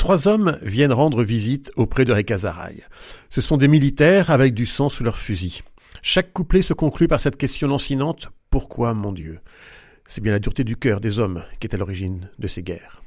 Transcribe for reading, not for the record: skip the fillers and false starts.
3 hommes viennent rendre visite auprès de Rekazaraï. Ce sont des militaires avec du sang sous leurs fusils. Chaque couplet se conclut par cette question lancinante « Pourquoi, mon Dieu ?» C'est bien la dureté du cœur des hommes qui est à l'origine de ces guerres.